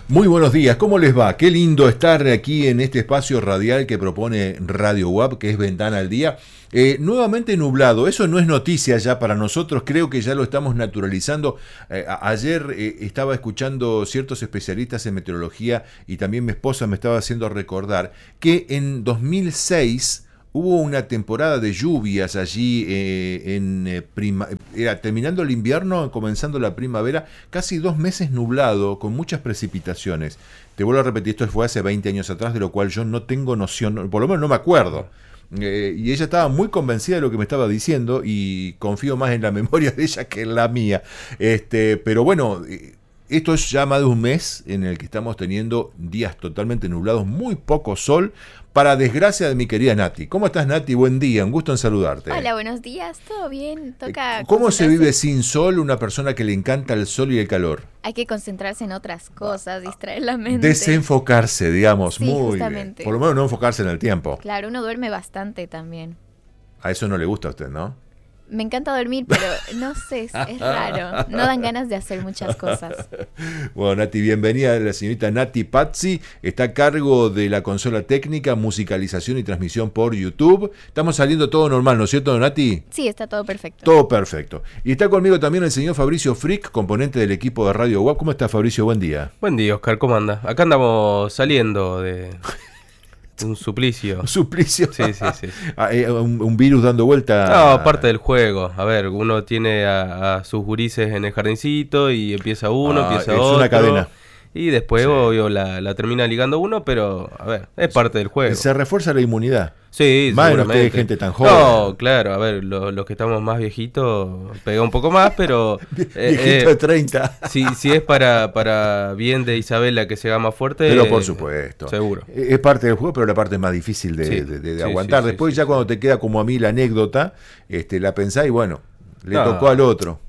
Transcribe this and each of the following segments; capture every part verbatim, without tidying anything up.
Muy buenos días, ¿cómo les va? Qué lindo estar aquí en este espacio radial que propone Radio U A P, que es Ventana al Día. Eh, nuevamente nublado, eso no es noticia ya para nosotros, creo que ya lo estamos naturalizando. Eh, a- ayer eh, estaba escuchando ciertos especialistas en meteorología y también mi esposa me estaba haciendo recordar que en dos mil seis hubo una temporada de lluvias allí eh, en eh, prima, era terminando el invierno, comenzando la primavera, casi dos meses nublado, con muchas precipitaciones. Te vuelvo a repetir, esto fue hace veinte años atrás, de lo cual yo no tengo noción, por lo menos no me acuerdo. Eh, y ella estaba muy convencida de lo que me estaba diciendo y confío más en la memoria de ella que en la mía. Este, pero bueno, eh, esto es ya más de un mes en el que estamos teniendo días totalmente nublados, muy poco sol, para desgracia de mi querida Nati. ¿Cómo estás, Nati? Buen día, un gusto en saludarte. Hola, buenos días, ¿todo bien? Toca ¿Cómo se concentrarse- vive sin sol una persona que le encanta el sol y el calor? Hay que concentrarse en otras cosas, distraer la mente. Desenfocarse, digamos, Sí, muy justamente. bien. Por lo menos no enfocarse en el tiempo. Claro, uno duerme bastante también. A eso no le gusta a usted, ¿no? Me encanta dormir, pero no sé, es, es raro. No dan ganas de hacer muchas cosas. Bueno, Nati, bienvenida. La señorita Nati Pazzi está a cargo de la consola técnica, musicalización y transmisión por YouTube. Estamos saliendo todo normal, ¿no es cierto, Nati? Sí, está todo perfecto. Todo perfecto. Y está conmigo también el señor Fabricio Frick, componente del equipo de Radio U A P. ¿Cómo está, Fabricio? Buen día. Buen día, Oscar, ¿cómo anda? Acá andamos saliendo de un suplicio. Un suplicio. Sí, sí, sí. Ah, eh, un, un virus dando vuelta. No, parte del juego. A ver, uno tiene a, a sus gurises en el jardincito y empieza uno, Ah, empieza es otro. una cadena. Y después, Sí. obvio, la, la termina ligando uno, pero, a ver, es parte del juego. Se refuerza la inmunidad. Sí, Más en seguramente. ustedes, gente tan joven. No, claro, a ver, lo- los que estamos más viejitos pega un poco más, pero... eh, Viejito eh, de treinta. si, si es para, para bien de Isabela que se haga más fuerte... Pero por eh, supuesto. Seguro. Es parte del juego, pero la parte más difícil de, Sí, de- de sí, aguantar. sí, sí, Después sí, ya sí. cuando te queda como a mí la anécdota, este, la pensás y bueno, le No. tocó al otro.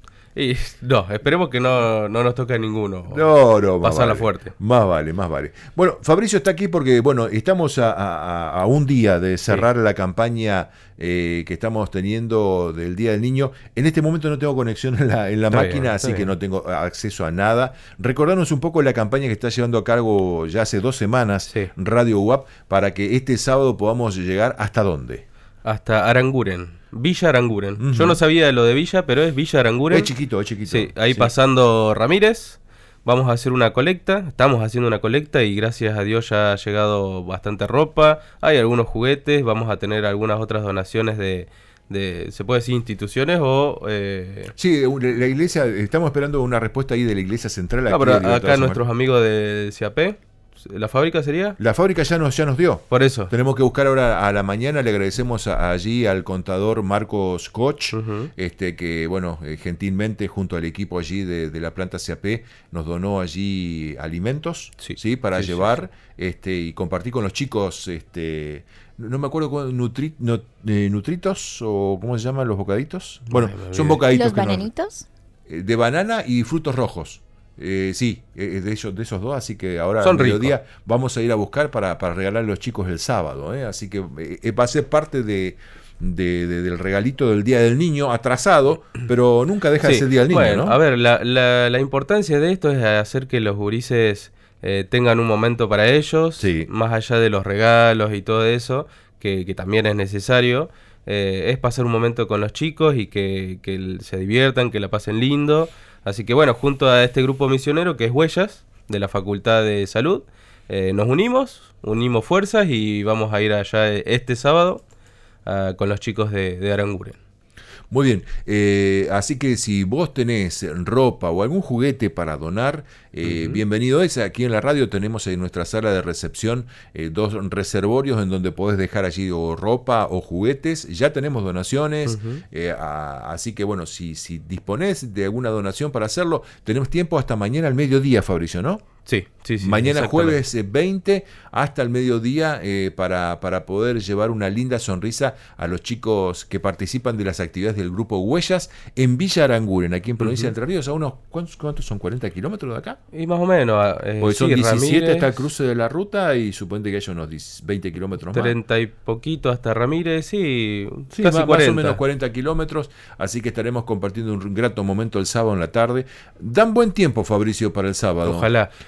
Y no, esperemos que no, no nos toque a ninguno. No, no, más Pasarla vale. fuerte. Más vale, más vale. Bueno, Fabricio está aquí porque, bueno, estamos a, a- a un día de cerrar la campaña eh, que estamos teniendo del Día del Niño. En este momento no tengo conexión en la, en la Está máquina, bien, así está que bien. no tengo acceso a nada. Recordarnos un poco la campaña que está llevando a cargo ya hace dos semanas Sí. Radio U A P para que este sábado podamos llegar hasta dónde. Hasta Aranguren, Villa Aranguren. Ujú. Yo no sabía de lo de Villa, pero es Villa Aranguren. Es chiquito, es chiquito. Sí, ahí Sí. pasando Ramírez. Vamos a hacer una colecta. Estamos haciendo una colecta y gracias a Dios ya ha llegado bastante ropa. Hay algunos juguetes. Vamos a tener algunas otras donaciones de, de ¿se puede decir instituciones o...? Eh... Sí, la iglesia, estamos esperando una respuesta ahí de la iglesia central. No, aquí pero de Libertad acá San nuestros amigos de C A P. ¿La fábrica sería? La fábrica ya nos, ya nos dio. Por eso. Tenemos que buscar ahora a la mañana. Le agradecemos a- allí al contador Marcos Koch, Ujú. este que, bueno, eh, gentilmente junto al equipo allí de, de la planta C A P nos donó allí alimentos, sí, Sí. para Sí, sí, llevar este y compartir con los chicos. Este, no no me acuerdo cuál, nutri, no, eh, nutritos o cómo se llaman los bocaditos. Bueno, Ay, me son olvidé. bocaditos ¿Los que nos- bananitos? eh, de banana y frutos rojos. Eh, sí, eh, de, ellos, de esos dos, así que ahora Son al mediodía vamos a ir a buscar para, para regalar a los chicos el sábado. ¿eh? Así que eh, va a ser parte de, de- de- del regalito del Día del Niño, atrasado, pero nunca deja de Sí, ser Día del Niño, bueno, ¿no? a ver, la, la, la importancia de esto es hacer que los gurises eh, tengan un momento para ellos, Sí. más allá de los regalos y todo eso, que, que también es necesario, eh, es pasar un momento con los chicos y que, que el- se diviertan, que la pasen lindo. Así que bueno, junto a este grupo misionero que es Huellas, de la Facultad de Salud, eh, nos unimos, unimos fuerzas y vamos a ir allá este sábado ah, con los chicos de, de Aranguren. Muy bien, eh, así que si vos tenés ropa o algún juguete para donar, eh, Ujú. bienvenido es. Aquí en la radio tenemos en nuestra sala de recepción eh, dos reservorios en donde podés dejar allí o ropa o juguetes. Ya tenemos donaciones, Ujú. eh, a- así que bueno, si, si disponés de alguna donación para hacerlo, tenemos tiempo hasta mañana al mediodía, Fabricio, ¿no? Sí, sí, sí. Mañana exactamente. jueves eh, veinte hasta el mediodía eh, para, para poder llevar una linda sonrisa a los chicos que participan de las actividades del grupo Huellas en Villa Aranguren, aquí en provincia Ujú. de Entre Ríos, a unos, ¿cuántos, cuántos son? ¿cuarenta kilómetros de acá? Y más o menos. ah, eh, Porque son sí, diecisiete Ramírez, hasta el cruce de la ruta y suponte que hay unos diez, veinte kilómetros más. treinta y poquito hasta Ramírez, sí, Sí, casi más, cuarenta. más o menos cuarenta kilómetros, así que estaremos compartiendo un grato momento el sábado en la tarde. Dan buen tiempo, Fabricio, para el sábado. Ojalá.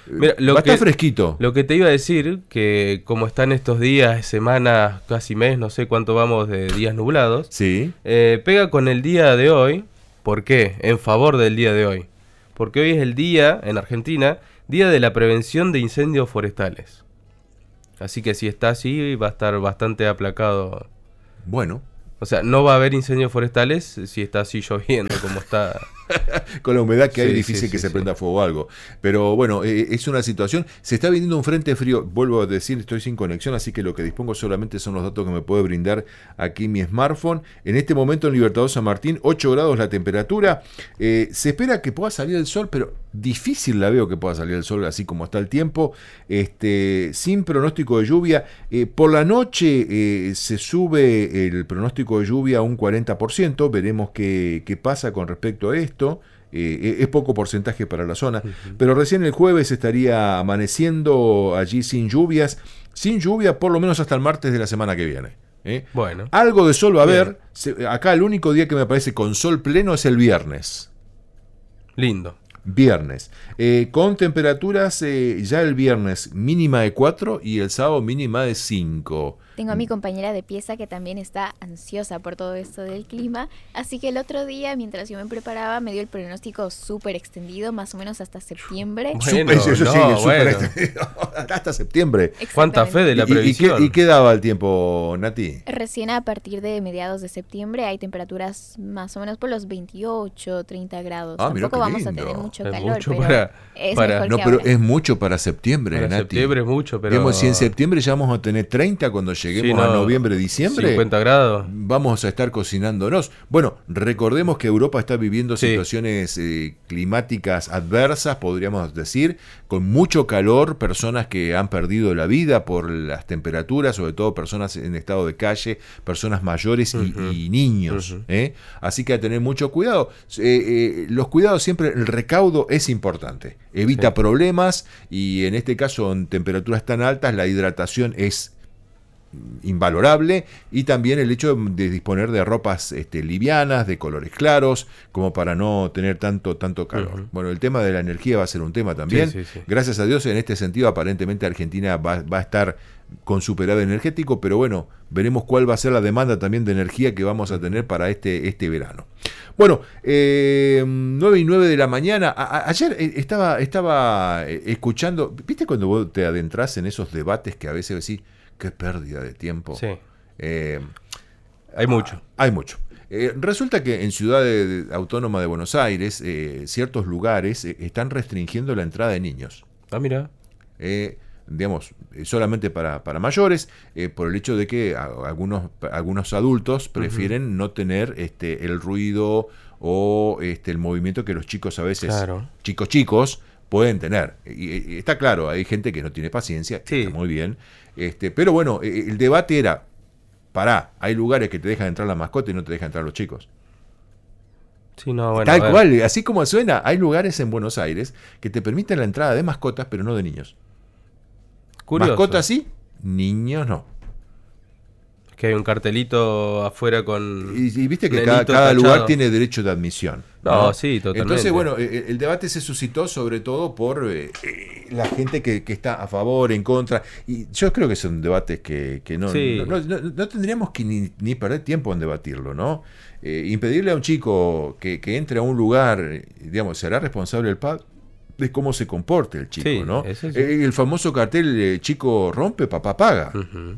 Mira, lo va a que, estar fresquito. Lo que te iba a decir, que como están estos días, semanas, casi mes, no sé cuánto vamos de días nublados, Sí. eh, pega con el día de hoy. ¿Por qué? En favor del día de hoy. Porque hoy es el día, en Argentina, día de la prevención de incendios forestales. Así que si está así, va a estar bastante aplacado. Bueno. O sea, no va a haber incendios forestales si está así lloviendo como está. Con la humedad que hay, Sí, difícil sí, que sí, se sí. prenda fuego o algo. Pero bueno, eh, es una situación. Se está viniendo un frente frío. Vuelvo a decir, estoy sin conexión, así que lo que dispongo solamente son los datos que me puede brindar aquí mi smartphone. En este momento en Libertador San Martín, ocho grados la temperatura. Eh, se espera que pueda salir el sol, pero difícil la veo que pueda salir el sol así como está el tiempo. Este, sin pronóstico de lluvia. Eh, por la noche eh, se sube el pronóstico de lluvia a un cuarenta por ciento. Veremos qué, qué pasa con respecto a esto. Eh, es poco porcentaje para la zona, uh-huh. Pero recién el jueves estaría amaneciendo allí sin lluvias, sin lluvia por lo menos hasta el martes de la semana que viene. ¿eh? Bueno. Algo de sol va a haber. Se, acá el único día que me aparece con sol pleno es el viernes. Lindo. Viernes. Eh, con temperaturas eh, ya el viernes mínima de cuatro y el sábado mínima de cinco. Tengo a mi compañera de pieza que también está ansiosa por todo esto del clima, así que el otro día, mientras yo me preparaba, me dio el pronóstico súper extendido, más o menos hasta septiembre. Bueno, eso, eso no, sí, bueno. súper extendido. Hasta septiembre. ¿Cuánta fe de la ¿Y, previsión? y, qué, ¿Y qué daba el tiempo, Nati? Recién a partir de mediados de septiembre hay temperaturas más o menos por los veintiocho, treinta grados. Ah, mira, Tampoco vamos lindo. a tener mucho Es calor, mucho pero para- es para- mejor No, que pero ahora. es mucho para septiembre, Para Nati. septiembre es mucho, pero... Digamos, si en septiembre ya vamos a tener treinta, cuando lleguemos Sí, no, a noviembre, diciembre, cincuenta grados. vamos a estar cocinándonos. Bueno, recordemos que Europa está viviendo Sí. situaciones eh, climáticas adversas, podríamos decir, con mucho calor, personas que han perdido la vida por las temperaturas, sobre todo personas en estado de calle, personas mayores y, Uh-huh. y niños. Uh-huh. ¿eh? Así que a tener mucho cuidado. Eh, eh, los cuidados siempre, el recaudo es importante. Evita Sí. problemas y en este caso en temperaturas tan altas la hidratación es invalorable, y también el hecho de disponer de ropas este, livianas, de colores claros, como para no tener tanto, tanto calor. Uh-huh. Bueno, el tema de la energía va a ser un tema también. Sí, sí, sí. Gracias a Dios, en este sentido, aparentemente Argentina va, va a estar con superávit energético, pero bueno, veremos cuál va a ser la demanda también de energía que vamos a tener para este, este verano. Bueno, eh, nueve y nueve de la mañana. A, a, ayer eh, estaba, estaba eh, escuchando, ¿viste cuando vos te adentras en esos debates que a veces decís, qué pérdida de tiempo? Sí. Eh, Hay mucho. hay mucho. Eh, resulta que en Ciudad de, de Autónoma de Buenos Aires, eh, ciertos lugares eh, están restringiendo la entrada de niños. Ah, mira. Eh, digamos, eh, solamente para, para mayores, eh, por el hecho de que a, algunos, algunos adultos prefieren uh-huh. no tener este, el ruido o este, el movimiento que los chicos a veces, Claro. chicos chicos, pueden tener. Y, y está claro, hay gente que no tiene paciencia, Sí. está muy bien. Este, pero bueno, eh, el debate era, pará, hay lugares que te dejan entrar la mascota y no te dejan entrar los chicos. Sí, no, bueno, Tal a ver. cual, así como suena, hay lugares en Buenos Aires que te permiten la entrada de mascotas, pero no de niños. Curioso. Mascotas sí, niños no. Que hay un cartelito afuera con... Y, y viste que nenito cada, cada tachado. lugar tiene derecho de admisión. No, sí, totalmente. Entonces, bueno, eh, el debate se suscitó sobre todo por eh, eh, la gente que, que está a favor, en contra. Y yo creo que son debates que, que no, Sí. no, no, no- no tendríamos que ni, ni perder tiempo en debatirlo, ¿no? Eh, impedirle a un chico que, que entre a un lugar, eh, digamos, será responsable el padre de cómo se comporte el chico, Sí, ¿no? eso sí. Eh, el famoso cartel, eh, chico rompe, papá paga. Ujú.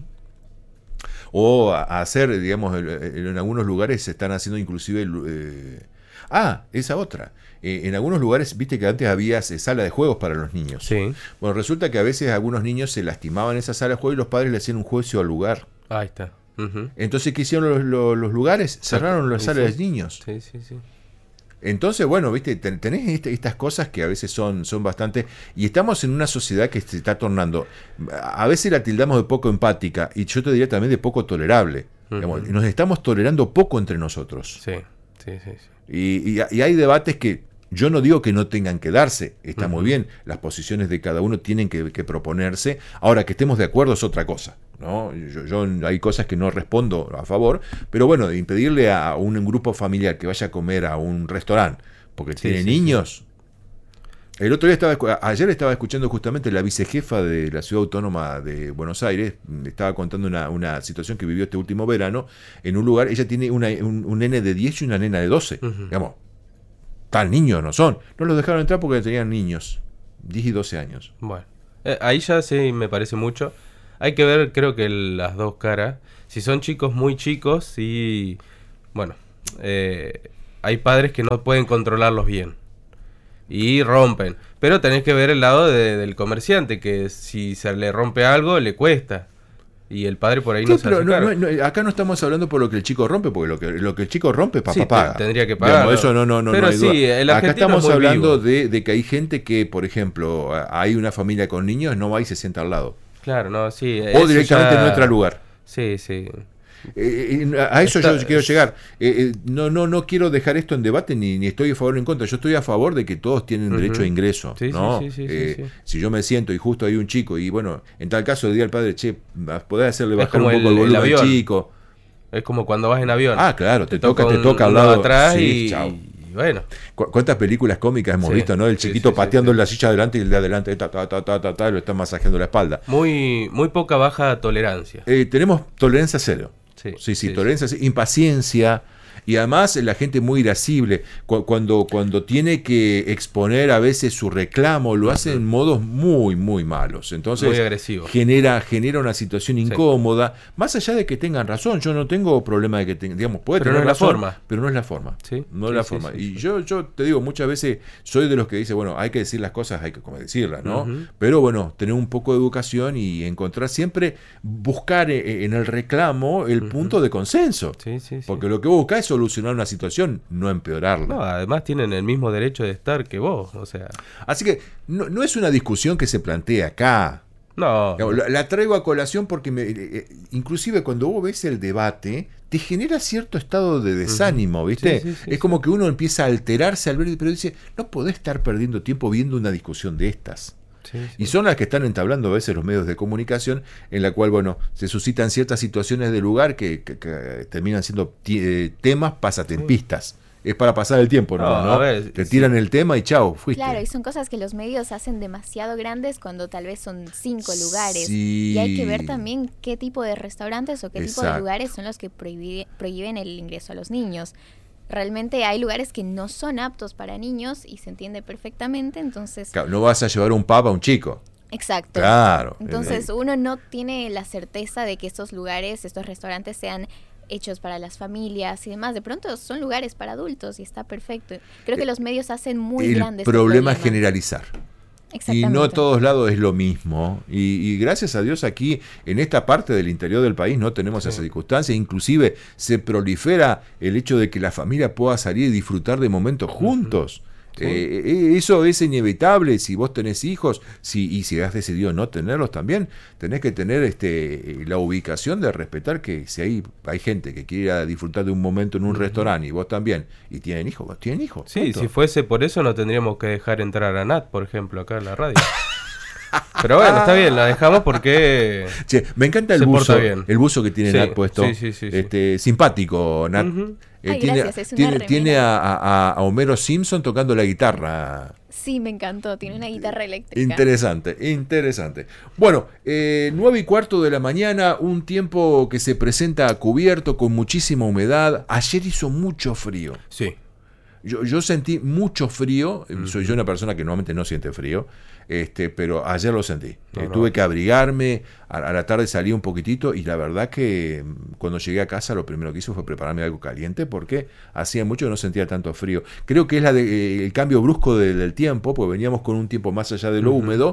O a, a hacer, digamos, el- el- en algunos lugares se están haciendo inclusive... eh, ah, esa otra. Eh, en algunos lugares, viste que antes había eh, sala de juegos para los niños. Sí. Bueno, resulta que a veces algunos niños se lastimaban en esa sala de juegos y los padres le hacían un juicio al lugar. Ahí está. Ujú. Entonces, ¿qué hicieron los, los- los lugares? Cerraron las Sí, salas sí. de niños. Sí, sí, sí. Entonces, bueno, viste, ten- tenés este- estas cosas que a veces son, son bastante... Y estamos en una sociedad que se está tornando... A veces la tildamos de poco empática y yo te diría también de poco tolerable. Digamos, Ujú. nos estamos tolerando poco entre nosotros. Sí, sí, sí, sí. Y, y- y hay debates que yo no digo que no tengan que darse, está Ujú. muy bien, las posiciones de cada uno tienen que, que proponerse, ahora que estemos de acuerdo es otra cosa, ¿no? Yo, yo- hay cosas que no respondo a favor, pero bueno, de impedirle a un grupo familiar que vaya a comer a un restaurante porque Sí, tiene sí, niños, El otro día estaba, ayer estaba escuchando justamente la vicejefa de la Ciudad Autónoma de Buenos Aires, estaba contando una, una situación que vivió este último verano en un lugar. Ella tiene una, un, un nene de diez y una nena de doce, uh-huh. digamos, tan niños no son. No los dejaron entrar porque tenían niños, diez y doce años. Bueno, eh, ahí ya sí me parece mucho. Hay que ver, creo que las dos caras. Si son chicos muy chicos, sí, bueno, eh, hay padres que no pueden controlarlos bien. Y rompen. Pero tenés que ver el lado de, del comerciante, que si se le rompe algo, le cuesta. Y el padre por ahí sí, no se hace no, cargo. No, no, acá no estamos hablando por lo que el chico rompe, porque lo que, lo que el chico rompe, papá sí, paga. Tendría que pagar. Digamos, eso no, no, no, pero no hay sí, duda. el Acá estamos es hablando de, de que hay gente que, por ejemplo, hay una familia con niños, no va y se sienta al lado. Claro, no, sí. O directamente ya... no entra al lugar. Sí, sí. Eh, a eso Está, yo quiero llegar. Eh, eh, no, no, no quiero dejar esto en debate ni, ni estoy a favor ni en contra. Yo estoy a favor de que todos tienen uh-huh. derecho a ingreso. Sí, ¿no? sí, sí, sí, eh, sí, sí. Si yo me siento y justo hay un chico y bueno, en tal caso le diga al padre, che, podés hacerle bajar un poco el, el volumen al chico. Es como cuando vas en avión. Ah, claro, te, te toca, toca te toca al lado atrás sí, y, chao. y bueno. ¿Cu- ¿Cuántas películas cómicas hemos sí, visto, no? El chiquito sí, sí, pateando sí, sí. la silla adelante y el de adelante ta, ta, ta, ta, ta, ta, lo está masajeando la espalda. Muy, muy poca baja tolerancia. Eh, tenemos tolerancia cero. Sí, sí, sí, sí, tolerancia, sí. impaciencia y además la gente muy irascible. Cu- cuando, cuando tiene que exponer a veces su reclamo, lo hace en modos muy, muy malos. Entonces, muy agresivo. Genera, genera una situación incómoda. Sí. Más allá de que tengan razón, yo no tengo problema de que tengan, digamos, puede pero tener no es razón, la forma. pero no es la forma. Sí, no es sí, la sí, forma. Sí, y sí. yo, yo te digo, muchas veces soy de los que dice, bueno, hay que decir las cosas, hay que como decirlas, ¿no? Uh-huh. Pero bueno, tener un poco de educación y encontrar siempre, buscar en el reclamo el uh-huh. punto de consenso. Sí, sí, sí. Porque lo que vos buscás es solucionar una situación, no empeorarla. No, además tienen el mismo derecho de estar que vos, o sea. Así que no, no es una discusión que se plantea acá. No. La, la traigo a colación porque me, eh, inclusive cuando vos ves el debate, te genera cierto estado de desánimo, ¿viste? Sí, sí, sí, es como que uno empieza a alterarse al ver, pero dice, no podés estar perdiendo tiempo viendo una discusión de estas. Sí, sí. Y son las que están entablando a veces los medios de comunicación, en la cual, bueno, se suscitan ciertas situaciones de lugar que, que, que terminan siendo t- temas pasatempistas. Es para pasar el tiempo, ¿no? No, ¿no? a ver, Te tiran sí. el tema y chao, fuiste. Claro, y son cosas que los medios hacen demasiado grandes cuando tal vez son cinco lugares. Sí. Y hay que ver también qué tipo de restaurantes o qué Exacto. tipo de lugares son los que prohíbe, prohíben el ingreso a los niños. Realmente hay lugares que no son aptos para niños y se entiende perfectamente, entonces... Claro, no vas a llevar un pub a un chico. Exacto. Claro. Entonces uno no tiene la certeza de que estos lugares, estos restaurantes sean hechos para las familias y demás. De pronto son lugares para adultos y está perfecto. Creo que los medios hacen muy el grandes. El problema este es generalizar. Y no a todos lados es lo mismo. Y, y gracias a Dios aquí, en esta parte del interior del país, no tenemos sí. esa circunstancia. Inclusive se prolifera el hecho de que la familia pueda salir y disfrutar de momentos juntos. Uh-huh. Sí. Eh, eso es inevitable si vos tenés hijos si, y si has decidido no tenerlos también, tenés que tener este la ubicación de respetar que si hay, hay gente que quiere ir a disfrutar de un momento en un uh-huh. restaurante y vos también, y tienen hijos, vos tienen hijos. Sí, punto. Si fuese por eso no tendríamos que dejar entrar a Nat, por ejemplo, acá en la radio. Pero bueno, está bien, la dejamos porque che, me encanta el buzo, el buzo que tiene sí, Nat puesto, sí, sí, sí, este, sí. simpático Nat. Uh-huh. Eh, Ay, tiene, gracias, es una tiene, remera. tiene a, a, a Homero Simpson tocando la guitarra. Sí, me encantó, tiene una guitarra eléctrica. Interesante, interesante. Bueno, eh, nueve y cuarto de la mañana, un tiempo que se presenta cubierto con muchísima humedad. Ayer hizo mucho frío. Sí. Yo, yo sentí mucho frío, mm. soy yo una persona que normalmente no siente frío, este, pero ayer lo sentí. No, eh, no. Tuve que abrigarme, a, a la tarde salí un poquitito y la verdad que cuando llegué a casa lo primero que hice fue prepararme algo caliente porque hacía mucho que no sentía tanto frío. Creo que es la de, eh, el cambio brusco de, del tiempo, porque veníamos con un tiempo más allá de lo uh-huh. húmedo,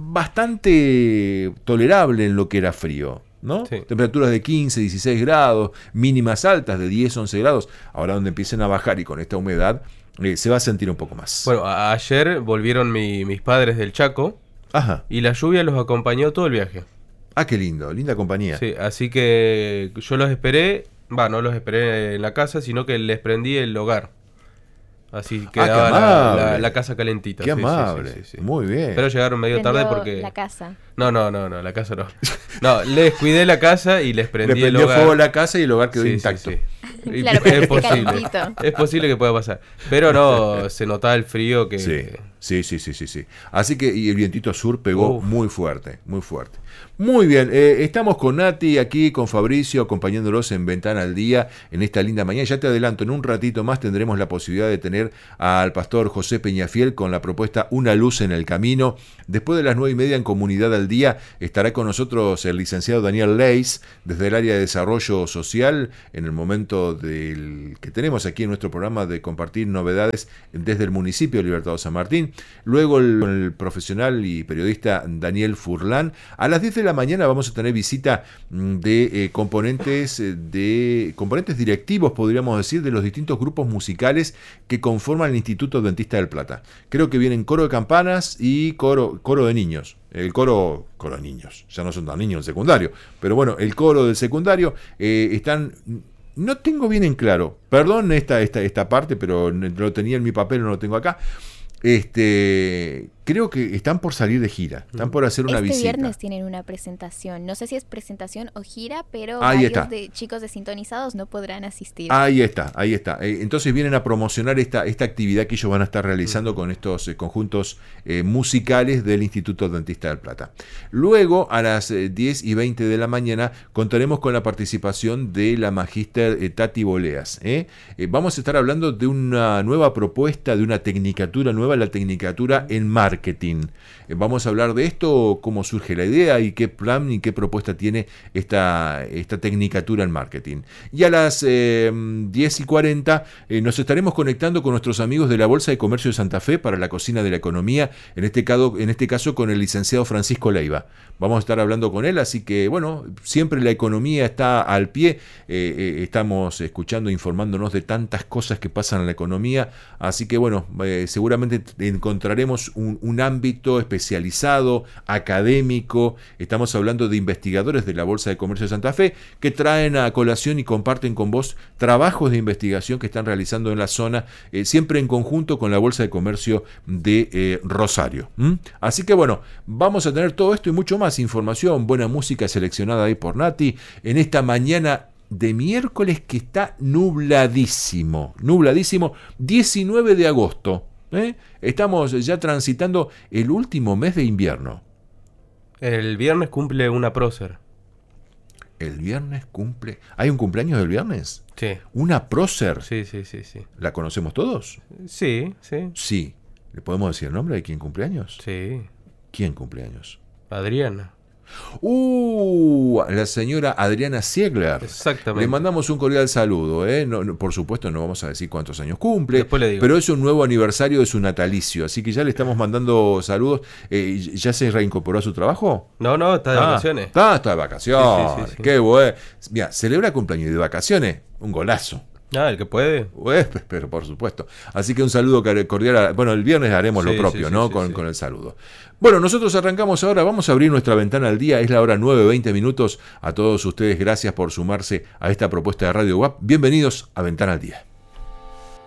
bastante tolerable en lo que era frío. ¿No? Sí. Temperaturas de quince, dieciséis grados, mínimas altas de diez, once grados. Ahora donde empiecen a bajar y con esta humedad eh, se va a sentir un poco más. Bueno, a- ayer volvieron mi, mis padres del Chaco. Ajá. Y la lluvia los acompañó todo el viaje. Ah, qué lindo, linda compañía. Sí, así que yo los esperé, va, no los esperé en la casa, sino que les prendí el hogar. Así quedaba ah, la, la, la casa calentita. Qué sí, amable, sí, sí, sí, sí. Muy bien. Pero llegaron medio tarde porque... la casa. No, no, no, no, la casa no. No, les cuidé la casa y les prendí Le el prendió hogar. fuego la casa y el hogar quedó sí, intacto. Sí, sí. Claro, es posible. calentito. Es posible que pueda pasar. Pero no, se notaba el frío que... Sí, Sí, sí, sí, sí, sí. Así que, y el vientito sur pegó Uf. muy fuerte, muy fuerte. Muy bien, eh, estamos con Nati aquí, con Fabricio, acompañándolos en Ventana al Día en esta linda mañana. Ya te adelanto, en un ratito más tendremos la posibilidad de tener al pastor José Peñafiel con la propuesta Una luz en el camino. Después de las nueve y media en Comunidad al Día estará con nosotros el licenciado Daniel Leis desde el área de desarrollo social en el momento del que tenemos aquí en nuestro programa de compartir novedades desde el municipio de Libertador San Martín. Luego el, el profesional y periodista Daniel Furlan. A las diez de la mañana vamos a tener visita de eh, componentes de componentes directivos, podríamos decir, de los distintos grupos musicales que conforman el Instituto Dentista del Plata. Creo que vienen coro de campanas y coro, coro de niños. El coro, coro de niños, ya no son tan niños del secundario, pero bueno, el coro del secundario eh, están... No tengo bien en claro, perdón esta, esta, esta parte, pero lo tenía en mi papel, no lo tengo acá. Este, creo que están por salir de gira, están por hacer una este visita. Este viernes tienen una presentación, no sé si es presentación o gira, pero ahí varios está. de chicos de Sintonizados no podrán asistir. Ahí está, ahí está. Entonces vienen a promocionar esta, esta actividad que ellos van a estar realizando uh-huh. con estos eh, conjuntos eh, musicales del Instituto Dentista del Plata. Luego, a las eh, diez y veinte de la mañana, contaremos con la participación de la magíster eh, Tati Boleas. ¿eh? Eh, vamos a estar hablando de una nueva propuesta, de una tecnicatura nueva, la tecnicatura en marketing. Eh, vamos a hablar de esto, cómo surge la idea y qué plan y qué propuesta tiene esta, esta tecnicatura en marketing. Y a las eh, diez y cuarenta eh, nos estaremos conectando con nuestros amigos de la Bolsa de Comercio de Santa Fe para la Cocina de la Economía, en este caso, en este caso con el licenciado Francisco Leiva. Vamos a estar hablando con él, así que bueno, siempre la economía está al pie, eh, eh, estamos escuchando, informándonos de tantas cosas que pasan en la economía, así que bueno, eh, seguramente encontraremos un, un ámbito especializado, académico. Estamos hablando de investigadores de la Bolsa de Comercio de Santa Fe que traen a colación y comparten con vos trabajos de investigación que están realizando en la zona, eh, siempre en conjunto con la Bolsa de Comercio de eh, Rosario. ¿Mm? Así que bueno, vamos a tener todo esto y mucho más, información, buena música seleccionada ahí por Nati, en esta mañana de miércoles que está nubladísimo, nubladísimo, diecinueve de agosto. ¿eh? Estamos ya transitando el último mes de invierno. El viernes cumple una prócer. El viernes cumple... ¿Hay un cumpleaños del viernes? Sí. ¿Una prócer? Sí, sí, sí, sí. ¿La conocemos todos? Sí, sí. Sí. ¿Le podemos decir el nombre de quién cumpleaños? Sí. ¿Quién cumpleaños? Adriana. Uh, la señora Adriana Ziegler. Exactamente. Le mandamos un cordial saludo, ¿eh? No, no, por supuesto no vamos a decir cuántos años cumple, Después le digo. Pero es un nuevo aniversario de su natalicio, así que ya le estamos mandando saludos. Eh, ¿Ya se reincorporó a su trabajo? No, no, está de ah, vacaciones. Está, está de vacaciones. Sí, sí, sí, sí. Qué bueno. Mira, celebra cumpleaños de vacaciones, un golazo. Ah, el que puede. Pues, pero por supuesto. Así que un saludo cordial. A, bueno, el viernes haremos sí, lo propio, sí, ¿no? Sí, con, sí. con el saludo. Bueno, nosotros arrancamos ahora. Vamos a abrir nuestra ventana al día. Es la hora nueve, veinte minutos. A todos ustedes, gracias por sumarse a esta propuesta de Radio W A P. Bienvenidos a Ventana al Día.